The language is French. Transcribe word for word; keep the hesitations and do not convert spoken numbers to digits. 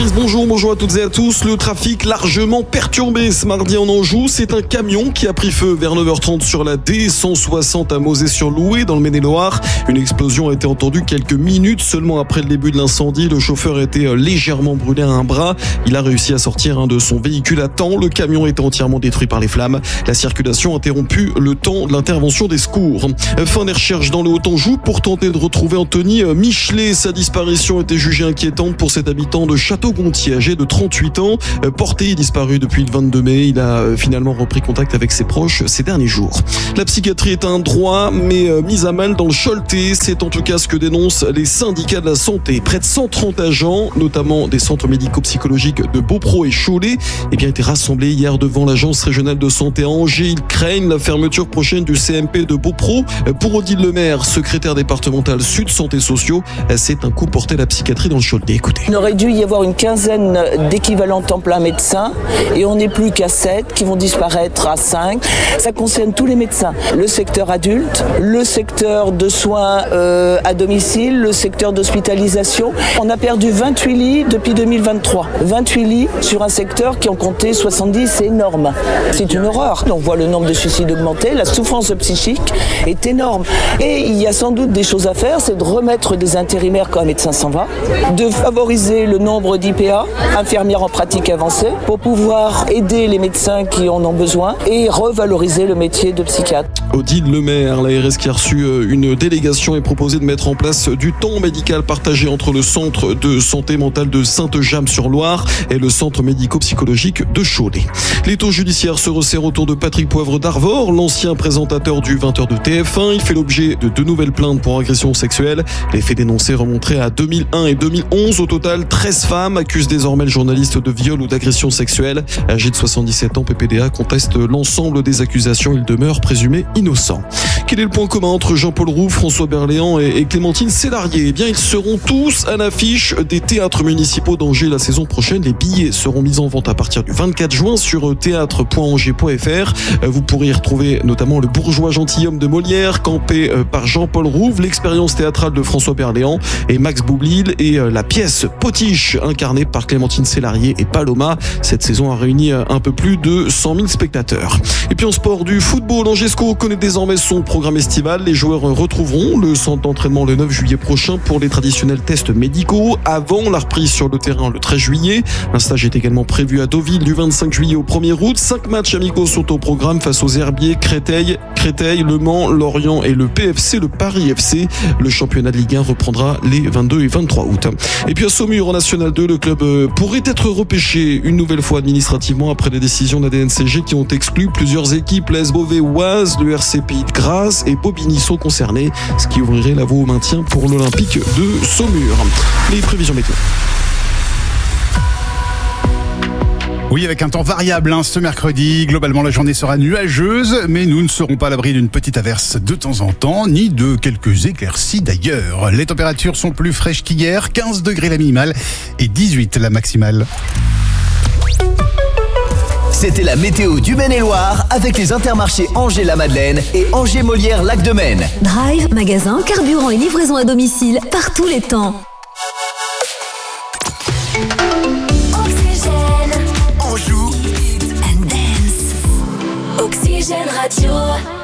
Chris, bonjour, bonjour à toutes et à tous. Le trafic largement perturbé ce mardi en Anjou. C'est un camion qui a pris feu vers neuf heures trente sur la D cent soixante à Mauzé-sur-Louet dans le Maine-et-Loire. Une explosion a été entendue quelques minutes seulement après le début de l'incendie. Le chauffeur était légèrement brûlé à un bras. Il a réussi à sortir de son véhicule à temps. Le camion était entièrement détruit par les flammes. La circulation interrompue le temps de l'intervention des secours. Fin des recherches dans le Haut-Anjou pour tenter de retrouver Anthony Michelet. Sa disparition était jugée inquiétante pour cet habitant de Château-Gontier, âgé de trente-huit ans. Porté et disparu depuis le vingt-deux mai, il a finalement repris contact avec ses proches ces derniers jours. La psychiatrie est un droit, mais mise à mal dans le Choletais. C'est en tout cas ce que dénoncent les syndicats de la santé. Près de cent trente agents, notamment des centres médico-psychologiques de Beaupro et Cholet, eh bien, étaient rassemblés hier devant l'agence régionale de santé à Angers. Ils craignent la fermeture prochaine du C M P de Beaupro. Pour Odile Lemaire, secrétaire départementale Sud Santé Sociaux, c'est un coup porté à la psychiatrie dans le Choletais. Écoutez. Il aurait dû y avoir une quinzaine d'équivalents temps plein médecins et on n'est plus qu'à sept qui vont disparaître à cinq. Ça concerne tous les médecins. Le secteur adulte, le secteur de soins euh, à domicile, le secteur d'hospitalisation. On a perdu vingt-huit lits depuis deux mille vingt-trois. vingt-huit lits sur un secteur qui en comptait soixante-dix, c'est énorme. C'est une horreur. On voit le nombre de suicides augmenter, la souffrance psychique est énorme. Et il y a sans doute des choses à faire, c'est de remettre des intérimaires quand un médecin s'en va, de favoriser le nombre d'I P A, infirmières en pratique avancée, pour pouvoir aider les médecins qui en ont besoin et revaloriser le métier de psychiatre. Odile Lemaire, l'A R S qui a reçu une délégation est proposée de mettre en place du temps médical partagé entre le centre de santé mentale de Sainte-Jamme-sur-Loire et le centre médico-psychologique de Cholet. L'étau judiciaire se resserre autour de Patrick Poivre d'Arvor, l'ancien présentateur du vingt heures de T F un. Il fait l'objet de deux nouvelles plaintes pour agression sexuelle. Les faits dénoncés remonteraient à deux mille un et deux mille onze. Au total, treize femmes accusent désormais le journaliste de viol ou d'agression sexuelle. Âgé de soixante-dix-sept ans, P P D A conteste l'ensemble des accusations. Il demeure présumé innocent. Quel est le point commun entre Jean-Paul Roux, François Berléand et Clémentine Célarié ? Eh bien, ils seront tous à l'affiche des théâtres municipaux d'Angers la saison prochaine. Les billets seront mis en vente à partir du vingt-quatre juin sur théâtre point angers point f r. Vous pourrez y retrouver notamment Le bourgeois gentilhomme de Molière, campé par Jean-Paul Rouve, l'expérience théâtrale de François Berléand et Max Boublil et la pièce Potiche, incarnée par Clémentine Célarié et Paloma. Cette saison a réuni un peu plus de cent mille spectateurs. Et puis en sport, du football, Angesco connaît désormais son programme estival. Les joueurs retrouveront le centre d'entraînement le neuf juillet prochain pour les traditionnels tests médicaux avant la reprise sur le terrain le treize juillet. Un stage est également prévu à Deauville du vingt-cinq juillet au premier août. Cinq matchs amicaux sont au programme face aux Herbiers, Créteil, Créteil, Le Mans, Lorient et le P F C, le Paris F C. Le championnat de Ligue un reprendra les vingt-deux et vingt-trois août. Et puis à Saumur, en National deux, le club pourrait être repêché une nouvelle fois administrativement après les décisions de la D N C G qui ont exclu plusieurs équipes. L'A S Beauvais, Oise, le R C Pays de Grasse et Bobigny sont concernés, ce qui ouvrirait la voie au maintien pour l'Olympique de Saumur. Les prévisions météo. Oui, avec un temps variable hein, ce mercredi. Globalement, la journée sera nuageuse, mais nous ne serons pas à l'abri d'une petite averse de temps en temps, ni de quelques éclaircies d'ailleurs. Les températures sont plus fraîches qu'hier, quinze degrés la minimale et dix-huit la maximale. C'était la météo du Maine-et-Loire avec les Intermarchés Angers-la-Madeleine et Angers-Molière-Lac-de-Maine. Drive, magasin, carburant et livraison à domicile, par tous les temps. Oxygène Radio.